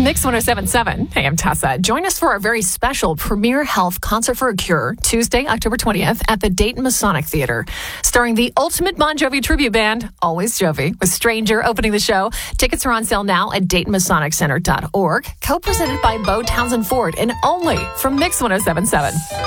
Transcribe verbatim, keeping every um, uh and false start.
Mix one oh seven point seven. Hey, I'm Tessa. Join us for our very special Premier Health Concert for a Cure, Tuesday, October twentieth, at the Dayton Masonic Theater. Starring the ultimate Bon Jovi tribute band, Always Jovi, with Stranger opening the show. Tickets are on sale now at Dayton Masonic Center dot org. Co-presented by Bo Townsend Ford and only from Mix one oh seven point seven.